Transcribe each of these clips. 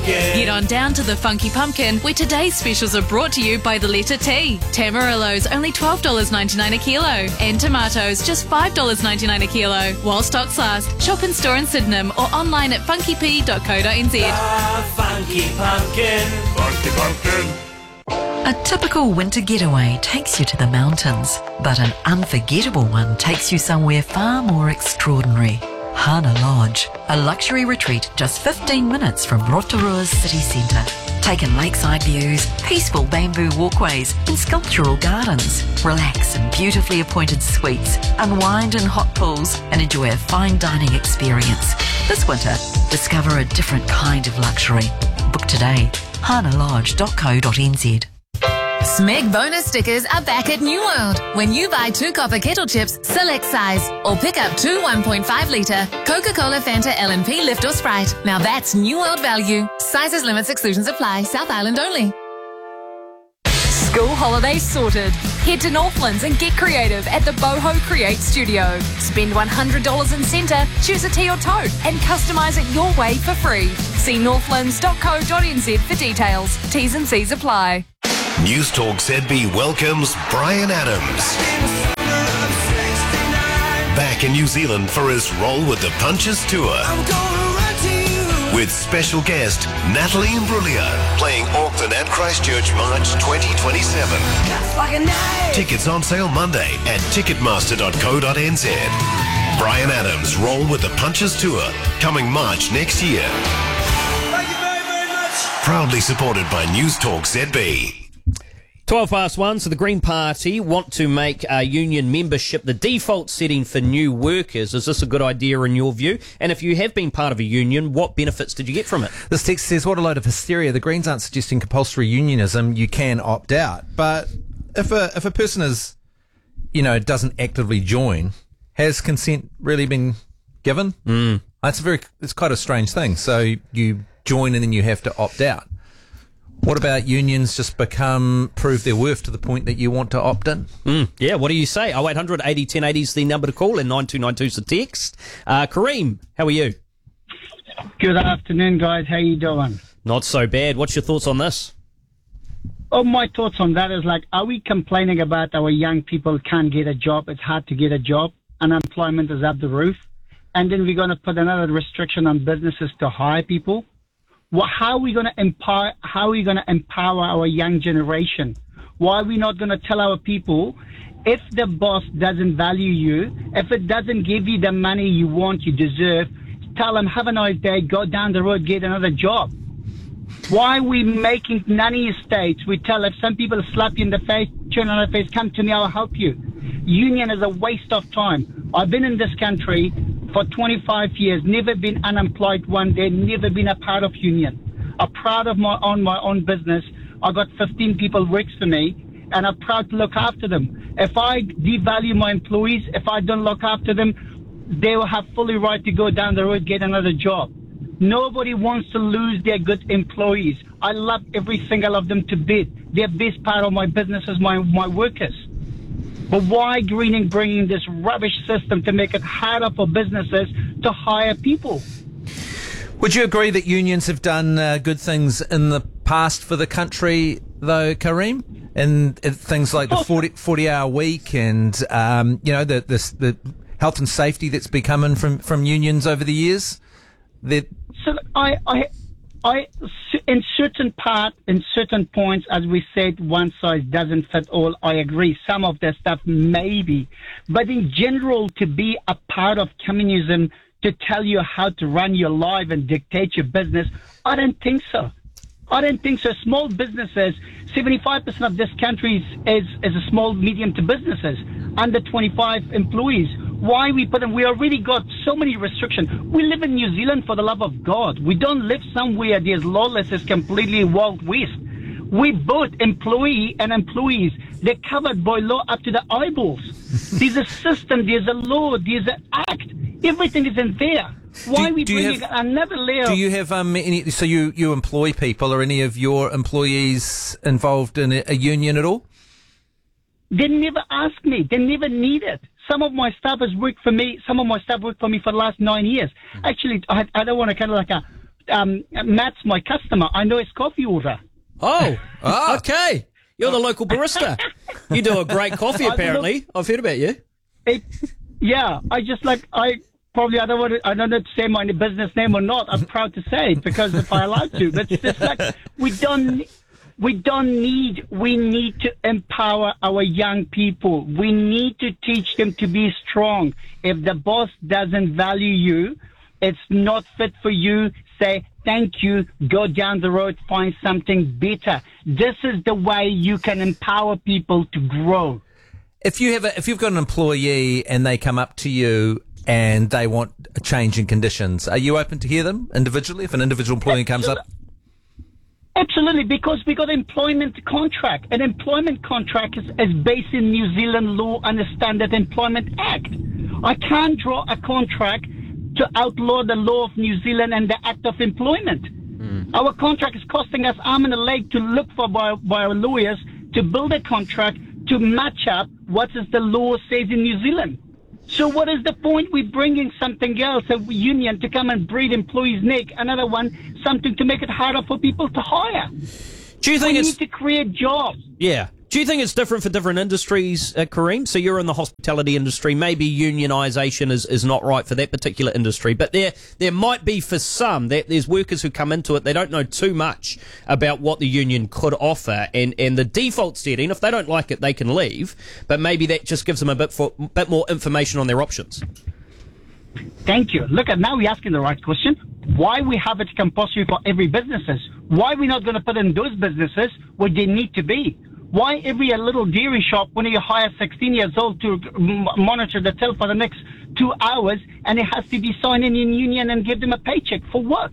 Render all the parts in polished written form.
Get on down to the Funky Pumpkin, where today's specials are brought to you by the letter T. Tamarillos only $12.99 a kilo, and tomatoes just $5.99 a kilo. While stocks last, shop in store in Sydenham or online at funkyp.co.nz. Funky Pumpkin. Funky Pumpkin. A typical winter getaway takes you to the mountains, but an unforgettable one takes you somewhere far more extraordinary. Hana Lodge, a luxury retreat just 15 minutes from Rotorua's city centre. Take in lakeside views, peaceful bamboo walkways and sculptural gardens. Relax in beautifully appointed suites, unwind in hot pools and enjoy a fine dining experience. This winter, discover a different kind of luxury. Book today, hanalodge.co.nz. Smeg bonus stickers are back at New World. When you buy 2 copper kettle chips, select size, or pick up 2 1.5 litre Coca-Cola, Fanta, LNP, Lift or Sprite. Now that's New World value. Sizes, limits, exclusions apply. South Island only. School holidays sorted. Head to Northlands and get creative at the Boho Create Studio. Spend $100 in centre, choose a tea or tote, and customise it your way for free. See northlands.co.nz for details. T's and C's apply. News Talk ZB welcomes Bryan Adams. Back in New Zealand for his Roll with the Punches tour. With special guest Natalie Imbruglia, playing Auckland and Christchurch March 2027. Tickets on sale Monday at ticketmaster.co.nz. Bryan Adams' Roll with the Punches tour, coming March next year. Thank you very, very much. Proudly supported by News Talk ZB. 1. So the Green Party want to make union membership the default setting for new workers. Is this a good idea in your view? And if you have been part of a union, what benefits did you get from it? This text says, what a load of hysteria. The Greens aren't suggesting compulsory unionism. You can opt out. But if a person is, doesn't actively join, has consent really been given? It's quite a strange thing. So you join and then you have to opt out. What about unions just prove their worth to the point that you want to opt in? Yeah, what do you say? 0800 80 1080 is the number to call and 9292 is the text. Kareem, how are you? Good afternoon, guys. How you doing? Not so bad. What's your thoughts on this? Oh, my thoughts on that is are we complaining about our young people can't get a job? It's hard to get a job. Unemployment is up the roof. And then we're going to put another restriction on businesses to hire people. How are we going to empower? How are we going to empower our young generation? Why are we not going to tell our people, if the boss doesn't value you, if it doesn't give you the money you want, you deserve, tell them, have a nice day, go down the road, get another job. Why are we making nanny states? We tell, if some people slap you in the face, turn on their face, come to me, I'll help you. Union is a waste of time. I've been in this country for 25 years, never been unemployed one day, never been a part of union. I'm proud of my own business. I got 15 people works for me, and I'm proud to look after them. If I devalue my employees, if I don't look after them, they will have fully right to go down the road, get another job. Nobody wants to lose their good employees. I love every single of them to bits. They're best part of my business is my workers. But why Greening bringing this rubbish system to make it harder for businesses to hire people? Would you agree that unions have done good things in the past for the country, though, Kareem? And things like the 40-hour week and, the health and safety that's been coming from unions over the years? So in certain points, as we said, one size doesn't fit all. I agree. Some of the stuff maybe, but in general, to be a part of communism, to tell you how to run your life and dictate your business, I don't think so. Small businesses, 75% of this country is a small, medium to businesses, under 25 employees. Why we put them? We already got so many restrictions. We live in New Zealand, for the love of God. We don't live somewhere there's lawlessness, completely Wild West. We both employee and employees. They're covered by law up to the eyeballs. There's a system, there's a law, there's an act. Everything is in there. Why are we bringing another layer? Do you have any? So you employ people? Are any of your employees involved in a union at all? They never ask me. They never need it. Some of my staff has worked for me. Some of my staff worked for me for the last 9 years. Actually, I don't want to kind of Matt's my customer. I know his coffee order. Oh, okay. You're the local barista. You do a great coffee, apparently. I've heard about you. Yeah, I don't know to say my business name or not. I'm proud to say it because if I allowed to, but it's just like we need to empower our young people. We need to teach them to be strong. If the boss doesn't value you, it's not fit for you. Say thank you, go down the road, find something better. This is the way you can empower people to grow. If you've got an employee and they come up to you and they want a change in conditions, are you open to hear them individually if an individual employee comes up? Absolutely, because we got an employment contract. An employment contract is based in New Zealand law and the Standard Employment Act. I can't draw a contract to outlaw the law of New Zealand and the Act of Employment. Our contract is costing us arm and a leg to look for by our lawyers to build a contract to match up what is the law says in New Zealand. So what is the point? We're bringing something else, a union, to come and breed employees' neck, another one, something to make it harder for people to hire. Do you think we need to create jobs? Yeah. Do you think it's different for different industries, Kareem? So you're in the hospitality industry. Maybe unionisation is not right for that particular industry, but there might be for some. There's workers who come into it, they don't know too much about what the union could offer, and the default setting, if they don't like it, they can leave, but maybe that just gives them a bit more information on their options. Thank you. Look, now we're asking the right question. Why we have it compulsory for every businesses? Why we're not going to put in those businesses where they need to be? Why every little dairy shop, when you hire 16 years old to monitor the till for the next 2 hours, and it has to be signed in union and give them a paycheck for what?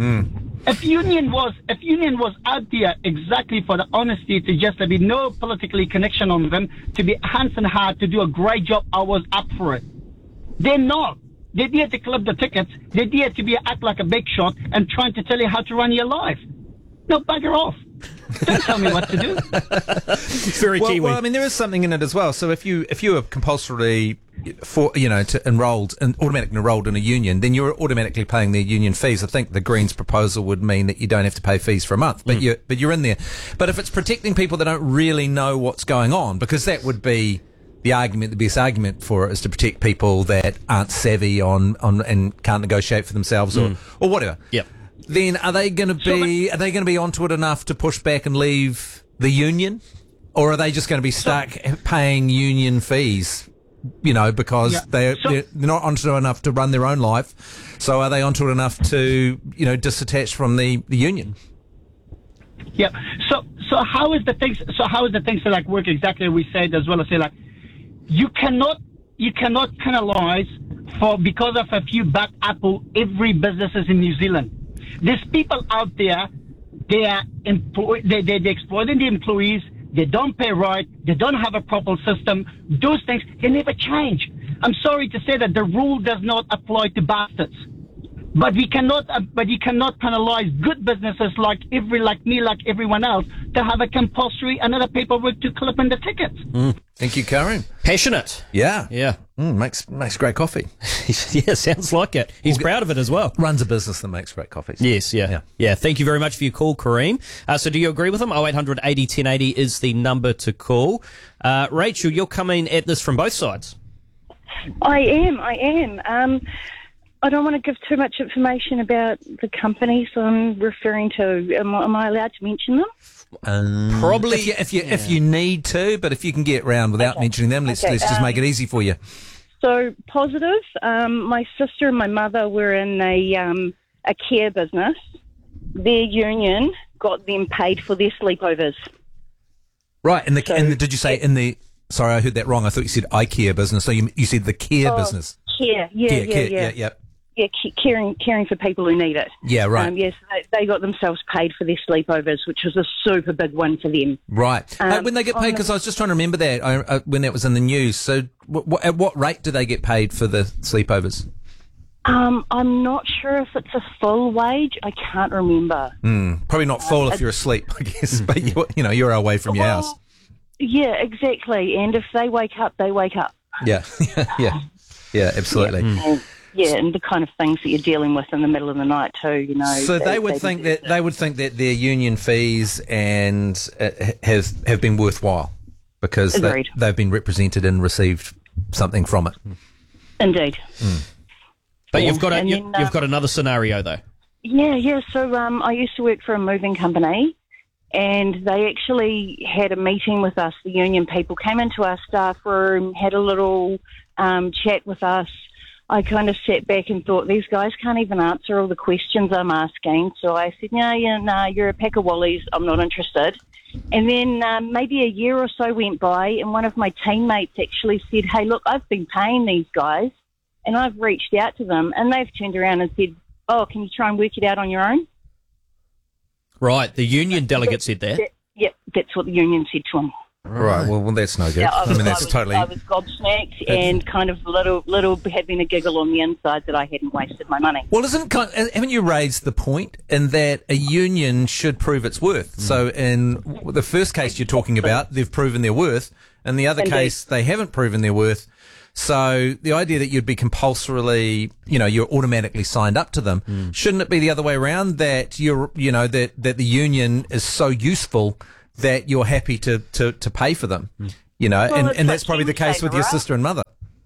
If union was out there exactly for the honesty, to just be no politically connection on them, to be hands and hard, to do a great job, I was up for it. They're not. They're there to collect the tickets. They're there to act like a big shot and trying to tell you how to run your life. No, bugger off. Don't tell me what to do. It's very Kiwi. Well, I mean, there is something in it as well. So if you are compulsorily automatically enrolled in a union, then you're automatically paying their union fees. I think the Greens proposal would mean that you don't have to pay fees for a month, but you're in there. But if it's protecting people that don't really know what's going on, because that would be the best argument for it is to protect people that aren't savvy on and can't negotiate for themselves or whatever. Yep. Then are they going to be onto it enough to push back and leave the union, or are they just going to be stuck paying union fees? Because they're not onto it enough to run their own life. So are they onto it enough to disattach from the union? Yeah. So how is the things? So how is the things to work exactly? We said as well as say you cannot penalize because of a few bad apple every businesses in New Zealand. There's people out there, they're exploiting the employees, they don't pay right, they don't have a proper system. Those things, they never change. I'm sorry to say that the rule does not apply to bastards. But you cannot penalize good businesses like me, like everyone else, to have a compulsory another paperwork to clip in the tickets. Thank you, Kareem. Passionate. Yeah. Makes great coffee. Yeah, sounds like it. He's proud of it as well. Runs a business that makes great coffees. Yes, yeah. Thank you very much for your call, Kareem. So do you agree with him? 0800 80 1080 is the number to call. Rachel, you're coming at this from both sides. I am. I don't want to give too much information about the company, so I'm referring to. Am I allowed to mention them? Probably, if you need to, but if you can get around without mentioning them, let's just make it easy for you. So positive. My sister and my mother were in a care business. Their union got them paid for their sleepovers. Right, and did you say in the? Sorry, I heard that wrong. I thought you said care business. So you said the care business. Care, yeah. Yeah, caring for people who need it. Yeah, right. Yes, they got themselves paid for their sleepovers, which was a super big one for them. Right. When they get paid, because I was just trying to remember that when that was in the news. So at what rate do they get paid for the sleepovers? I'm not sure if it's a full wage. I can't remember. Probably not full if you're asleep, I guess. But you're away from your house. Yeah, exactly. And if they wake up, they wake up. Yeah, absolutely. Yeah. Yeah, and the kind of things that you're dealing with in the middle of the night too, you know. So they would think that their union fees and have been worthwhile because they've been represented and received something from it. Indeed. But you've got you've got another scenario though. Yeah. So I used to work for a moving company, and they actually had a meeting with us. The union people came into our staff room, had a little chat with us. I kind of sat back and thought, these guys can't even answer all the questions I'm asking. So I said, no, you're a pack of woolies. I'm not interested. And then maybe a year or so went by, and one of my teammates actually said, hey, look, I've been paying these guys, and I've reached out to them, and they've turned around and said, oh, can you try and work it out on your own? Right, the union delegate said that. Yep, that's what the union said to him. Right, well, that's no good. Yeah, I was gobsmacked and kind of little having a giggle on the inside that I hadn't wasted my money. Well, haven't you raised the point in that a union should prove its worth? So in the first case you're talking about, they've proven their worth. In the other case, they haven't proven their worth. So the idea that you'd be compulsorily, you're automatically signed up to them, shouldn't it be the other way around, that that the union is so useful that you're happy to pay for them, and that's probably the case with your sister and mother.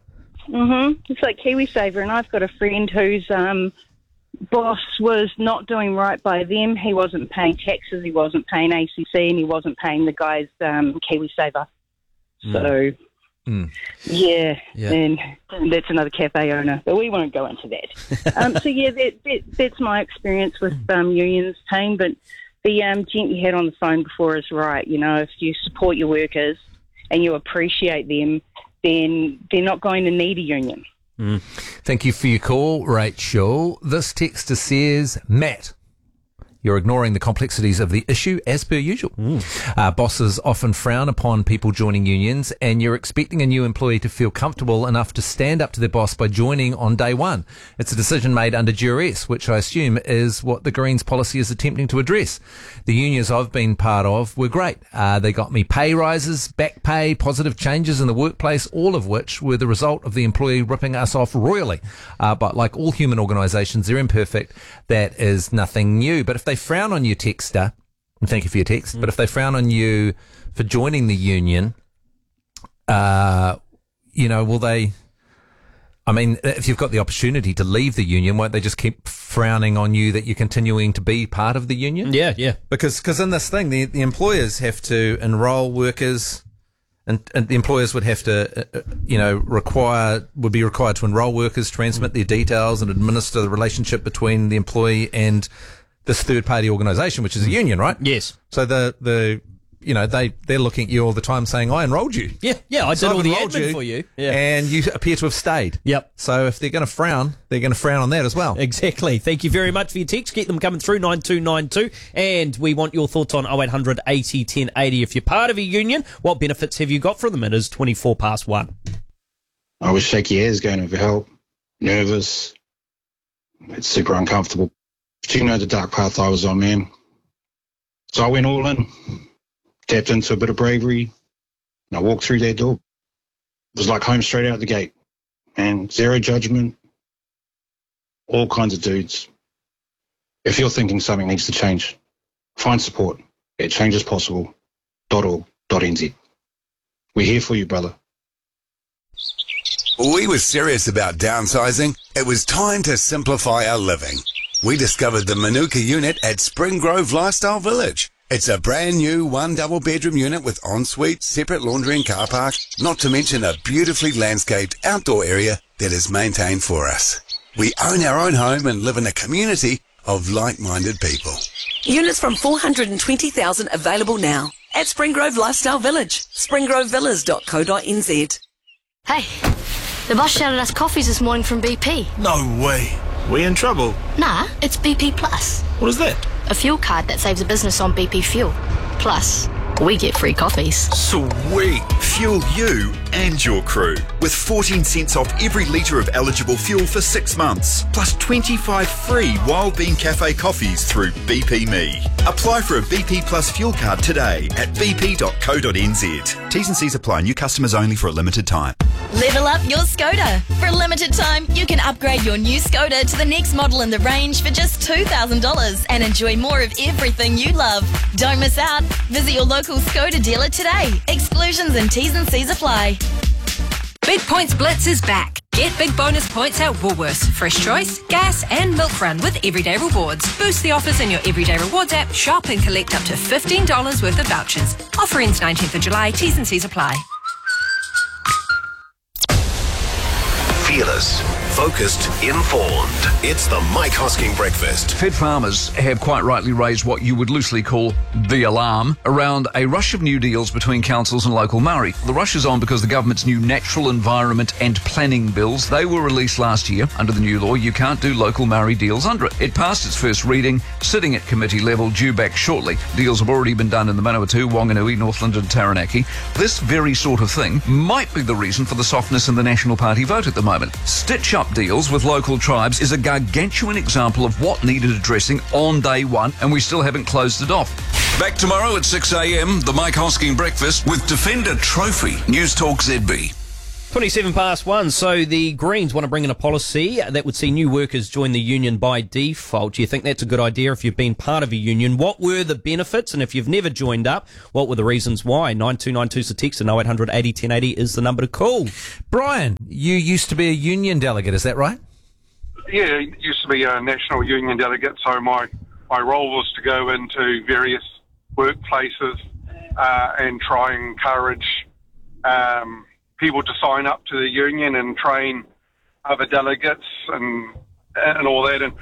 It's like KiwiSaver, and I've got a friend whose boss was not doing right by them. He wasn't paying taxes, he wasn't paying ACC, and he wasn't paying the guys KiwiSaver. So, yeah, and that's another cafe owner, but we won't go into that. So that's my experience with unions, team, but the gent you had on the phone before is right. If you support your workers and you appreciate them, then they're not going to need a union. Thank you for your call, Rachel. This texter says, Matt, you're ignoring the complexities of the issue as per usual. Bosses often frown upon people joining unions, and you're expecting a new employee to feel comfortable enough to stand up to their boss by joining on day one. It's a decision made under duress, which I assume is what the Greens policy is attempting to address. The unions I've been part of were great. They got me pay rises, back pay, positive changes in the workplace, all of which were the result of the employee ripping us off royally. But like all human organisations, they're imperfect. That is nothing new. But if they frown on you, texter, and thank you for your text, but if they frown on you for joining the union, will they, if you've got the opportunity to leave the union, won't they just keep frowning on you that you're continuing to be part of the union? Yeah. Because in this thing, the employers have to enrol workers, and the employers would have to, would be required to enrol workers, transmit their details, and administer the relationship between the employee and this third-party organisation, which is a union, right? Yes. So they're looking at you all the time saying, I enrolled you. Yeah, I did all the admin for you. Yeah. And you appear to have stayed. Yep. So if they're going to frown, they're going to frown on that as well. Exactly. Thank you very much for your text. Keep them coming through, 9292. And we want your thoughts on 0800 80 1080. If you're part of a union, what benefits have you got from them? It is 1. I was shaky as going over help, nervous. It's super uncomfortable. But you know the dark path I was on, man. So I went all in, tapped into a bit of bravery, and I walked through that door. It was like home straight out the gate, and zero judgment, all kinds of dudes. If you're thinking something needs to change, find support at changespossible.org.nz. We're here for you, brother. We were serious about downsizing. It was time to simplify our living. We discovered the Manuka unit at Spring Grove Lifestyle Village. It's a brand new 1 double bedroom unit with ensuite, separate laundry and car park, not to mention a beautifully landscaped outdoor area that is maintained for us. We own our own home and live in a community of like-minded people. Units from $420,000 available now at Spring Grove Lifestyle Village, springgrovevillas.co.nz. Hey, the boss shouted us coffees this morning from BP. No way. We in trouble? Nah, it's BP Plus. What is that? A fuel card that saves a business on BP fuel. Plus, we get free coffees. Sweet! Fuel you and your crew with 14 cents off every litre of eligible fuel for 6 months. Plus 25 free Wild Bean Cafe coffees through BP Me. Apply for a BP Plus fuel card today at bp.co.nz. T's and C's apply. New customers only for a limited time. Level up your Skoda. For a limited time, you can upgrade your new Skoda to the next model in the range for just $2,000 and enjoy more of everything you love. Don't miss out. Visit your local Skoda dealer today. Exclusions and T's and C's apply. Big Points Blitz is back. Get big bonus points at Woolworths, Fresh Choice, Gas and Milk Run with Everyday Rewards. Boost the offers in your Everyday Rewards app, shop and collect up to $15 worth of vouchers. Offer ends 19th of July, T's and C's apply. Fearless, focused, informed. It's the Mike Hosking Breakfast. Fed farmers have quite rightly raised what you would loosely call the alarm around a rush of new deals between councils and local Māori. The rush is on because the government's new natural environment and planning bills, they were released last year. Under the new law, you can't do local Māori deals under it. It passed its first reading, sitting at committee level, due back shortly. Deals have already been done in the Manawatu, Wanganui, Northland and Taranaki. This very sort of thing might be the reason for the softness in the National Party vote at the moment. Stitch-up deals with local tribes is a gargantuan example of what needed addressing on day one, and we still haven't closed it off. Back tomorrow at 6 a.m, the Mike Hosking Breakfast with Defender Trophy, News Talk ZB. 1:27. So the Greens want to bring in a policy that would see new workers join the union by default. Do you think that's a good idea if you've been part of a union? What were the benefits? And if you've never joined up, what were the reasons why? 9292 is the text and 0800 80 1080 is the number to call. Brian, you used to be a union delegate, is that right? Yeah, used to be a national union delegate, so my role was to go into various workplaces and try and encourage people to sign up to the union and train other delegates and all that. And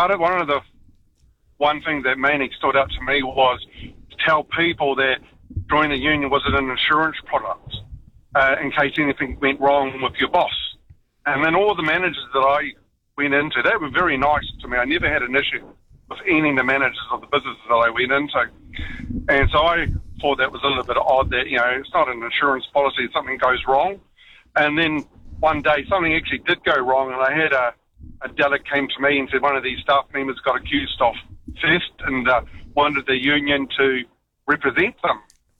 one thing that mainly stood out to me was to tell people that joining the union wasn't an insurance product in case anything went wrong with your boss. And then all the managers that I went into, they were very nice to me. I never had an issue with any of the managers of the businesses that I went into. And so I thought that was a little bit odd that, it's not an insurance policy, something goes wrong. And then one day something actually did go wrong, and I had a delegate came to me and said one of these staff members got accused of theft and wanted the union to represent them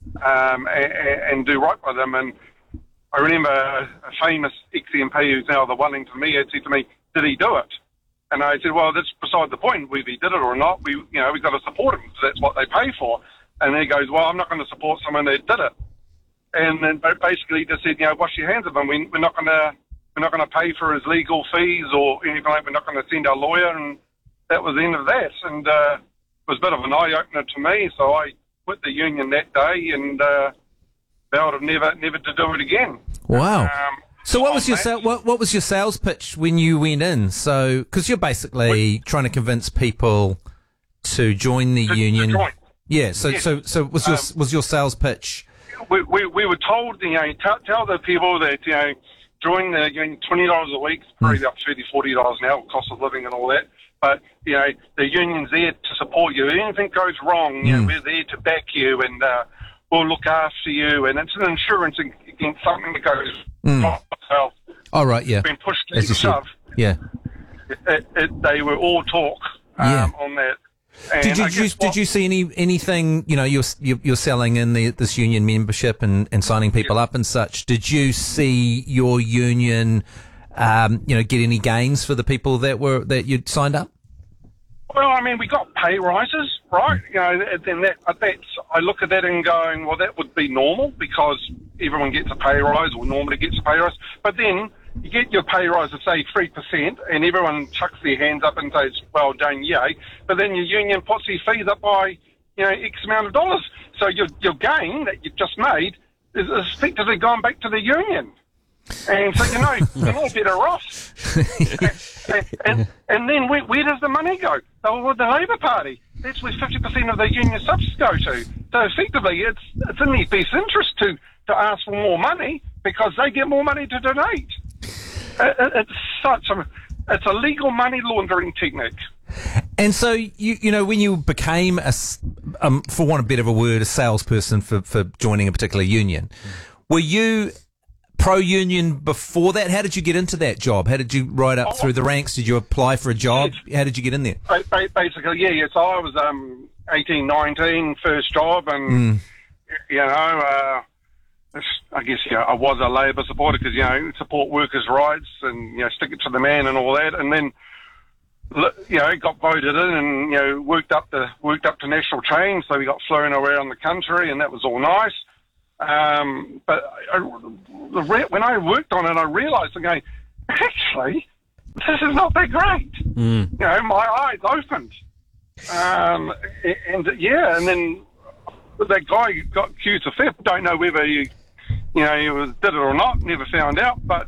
and do right by them. And I remember a famous ex-MP who's now the Wellington Mayor had said to me, did he do it? And I said, well, that's beside the point, whether he did it or not. We've got to support him because that's what they pay for. And he goes, well, I'm not going to support someone that did it. And then basically he just said, wash your hands of him. We're not going to pay for his legal fees or anything like that. We're not going to send our lawyer. And that was the end of that. And it was a bit of an eye-opener to me. So I quit the union that day and vowed never to do it again. Wow. So what was your sales pitch when you went in? So because you're basically trying to convince people to join the union. To join. Yeah. So was your sales pitch? We were told tell the people that join the union, $20 a week, probably about $30-40 an hour, cost of living and all that. But the union's there to support you. If anything goes wrong, we're there to back you and we'll look after you. And it's an insurance against something that goes wrong. Oh, right, yeah. Been pushed to the shove. Yeah. They were all talk on that. And did you see anything? You're selling in this union membership and signing people up and such. Did you see your union, get any gains for the people that you'd signed up? Well, I mean, we got pay rises, right? Then I look at that and going, well, that would be normal because everyone gets a pay rise or normally gets a pay rise. But then you get your pay rise of, say, 3%, and everyone chucks their hands up and says, well done, yay. But then your union puts their fees up by, X amount of dollars. So your gain that you've just made is effectively gone back to the union. And so, you're all better off. and then where does the money go? Oh, well, the Labour Party. That's where 50% of the union subs go to. So effectively, it's in their best interest to ask for more money because they get more money to donate. It's a legal money laundering technique. And so, when you became for want of a better word, a salesperson for joining a particular union, were you pro-union before that? How did you get into that job? How did you ride up through the ranks? Did you apply for a job? How did you get in there? Basically, yeah. So I was 18, 19, first job, and I guess, I was a Labor supporter because, support workers' rights and, stick it to the man and all that. And then, got voted in and, worked up to national change. So we got flown around the country and that was all nice. But when I worked on it, I realised, actually, this is not that great. My eyes opened. And then that guy got accused of theft. Don't know whether he did it or not. Never found out. But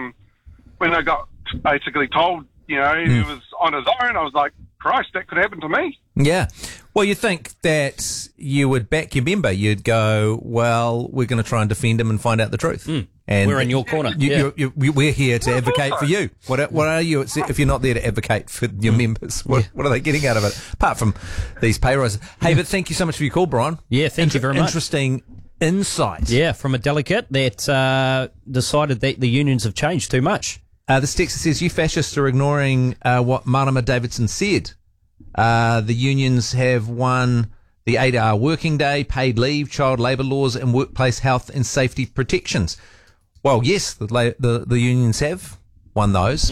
when I got basically told, he was on his own, I was like, Christ, that could happen to me. Yeah. Well, you think that you would back your member. You'd go, well, we're going to try and defend him and find out the truth. And we're in your corner. We're here to advocate for you. What are you if you're not there to advocate for your members? What are they getting out of it, apart from these pay rises? Hey, but thank you so much for your call, Brian. Yeah, thank you very much. Interesting insight. Yeah, from a delegate that decided that the unions have changed too much. This text says, you fascists are ignoring what Marama Davidson said. The unions have won the 8-hour working day, paid leave, child labour laws and workplace health and safety protections. Well, yes, the unions have won those,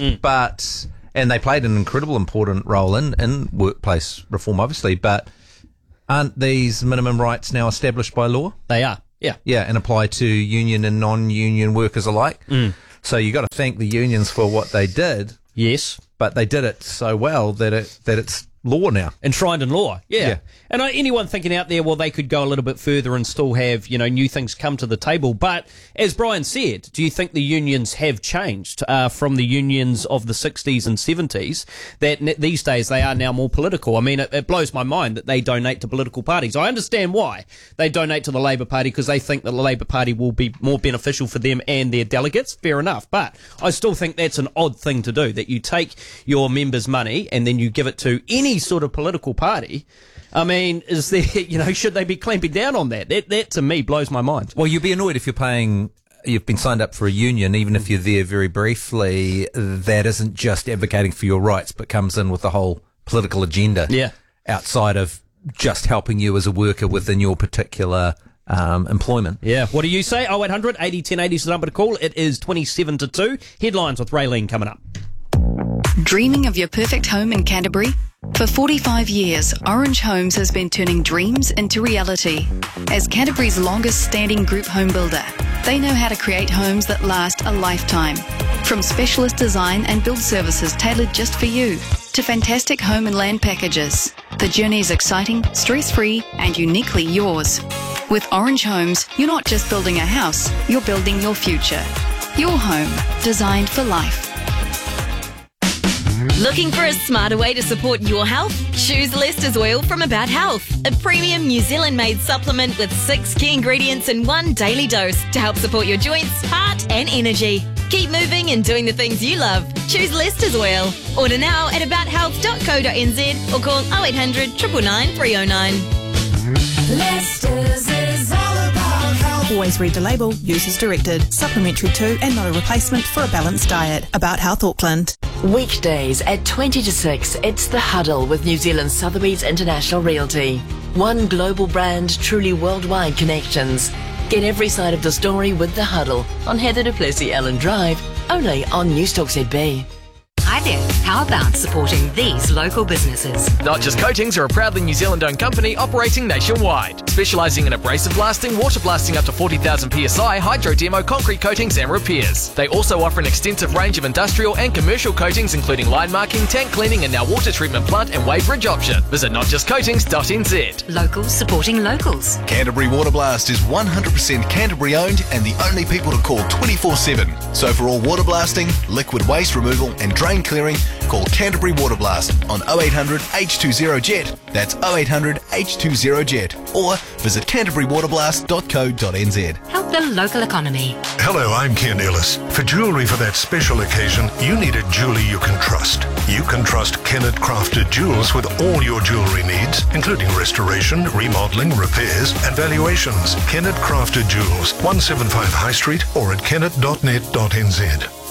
and they played an incredible important role in workplace reform, obviously, but aren't these minimum rights now established by law? They are, yeah. Yeah, and apply to union and non-union workers alike. So you got to thank the unions for what they did. Yes. But they did it so well that it's law now. Enshrined in law, yeah. And anyone thinking out there, well, they could go a little bit further and still have, new things come to the table. But as Brian said, do you think the unions have changed from the unions of the 60s and 70s, that these days they are now more political? I mean, it blows my mind that they donate to political parties. I understand why they donate to the Labor Party, because they think that the Labor Party will be more beneficial for them and their delegates. Fair enough. But I still think that's an odd thing to do, that you take your members' money and then you give it to any sort of political party. I mean, is there, should they be clamping down on that? That to me blows my mind. Well, you'll be annoyed if you've been signed up for a union, even if you're there very briefly, that isn't just advocating for your rights, but comes in with the whole political agenda. Yeah. Outside of just helping you as a worker within your particular employment. Yeah. What do you say? 0800 80 1080 is the number to call. It is 27 to 2. Headlines with Raylene coming up. Dreaming of your perfect home in Canterbury? For 45 years, Orange Homes has been turning dreams into reality. As Canterbury's longest standing group home builder, they know how to create homes that last a lifetime. From specialist design and build services tailored just for you, to fantastic home and land packages, the journey is exciting, stress-free and uniquely yours. With Orange Homes, you're not just building a house, you're building your future. Your home, designed for life. Looking for a smarter way to support your health? Choose Lester's Oil from About Health, a premium New Zealand-made supplement with 6 key ingredients in one daily dose to help support your joints, heart and energy. Keep moving and doing the things you love. Choose Lester's Oil. Order now at abouthealth.co.nz or call 0800 999 309. Lester's is all about health. Always read the label. Use as directed. Supplementary to and not a replacement for a balanced diet. About Health Auckland. Weekdays at 20 to 6, it's The Huddle with New Zealand Sotheby's International Realty. One global brand, truly worldwide connections. Get every side of the story with The Huddle on Heather du Plessis-Allen Drive, only on Newstalk ZB. Hi there. How about supporting these local businesses? Not Just Coatings are a proudly New Zealand-owned company operating nationwide, specialising in abrasive blasting, water blasting up to 40,000 psi, hydro demo, concrete coatings and repairs. They also offer an extensive range of industrial and commercial coatings, including line marking, tank cleaning and now water treatment plant and wave bridge option. Visit notjustcoatings.nz. Locals supporting locals. Canterbury Water Blast is 100% Canterbury owned and the only people to call 24/7. So for all water blasting, liquid waste removal and drain clearing, call Canterbury Water Blast on 0800 H20JET. That's 0800 H20JET. Or visit canterburywaterblast.co.nz. Help the local economy. Hello, I'm Ken Ellis. For jewellery for that special occasion, you need a jeweller you can trust. You can trust Kennett Crafted Jewels with all your jewellery needs, including restoration, remodelling, repairs and valuations. Kennett Crafted Jewels, 175 High Street or at kennett.net.nz.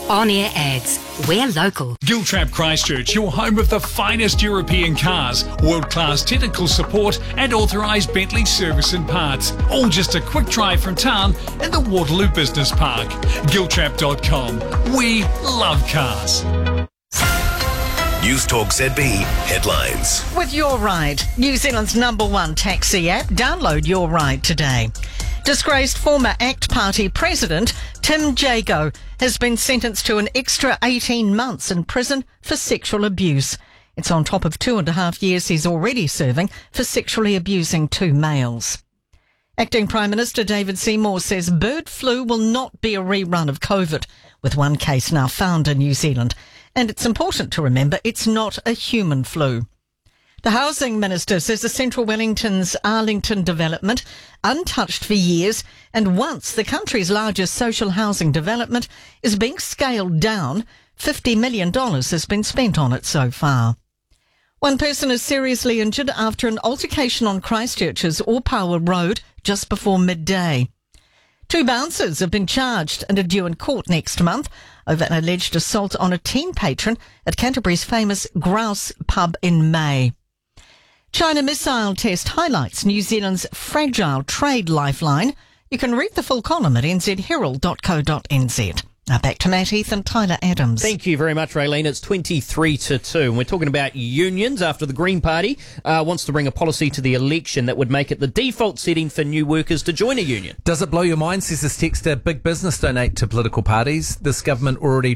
On-air ads. We're local. Giltrap Christchurch, your home of the finest European cars, world-class technical support and authorised Bentley service and parts. All just a quick drive from town in the Waterloo Business Park. Giltrap.com. We love cars. News Talk ZB headlines. With Your Ride, New Zealand's #1 taxi app, download Your Ride today. Disgraced former ACT Party president Tim Jago has been sentenced to an extra 18 months in prison for sexual abuse. It's on top of 2.5 years he's already serving for sexually abusing 2 males. Acting Prime Minister David Seymour says bird flu will not be a rerun of COVID, with 1 case now found in New Zealand. And it's important to remember it's not a human flu. The Housing Minister says the Central Wellington's Arlington development, untouched for years, and once the country's largest social housing development, is being scaled down. $50 million has been spent on it so far. 1 person is seriously injured after an altercation on Christchurch's Orpawa Road just before midday. 2 bouncers have been charged and are due in court next month over an alleged assault on a teen patron at Canterbury's famous Grouse pub in May. China missile test highlights New Zealand's fragile trade lifeline. You can read the full column at nzherald.co.nz. Now back to Matt Heath and Tyler Adams. Thank you very much, Raylene. It's 23-2, and we're talking about unions after the Green Party wants to bring a policy to the election that would make it the default setting for new workers to join a union. Does it blow your mind, says this texter? Big business donate to political parties. This government already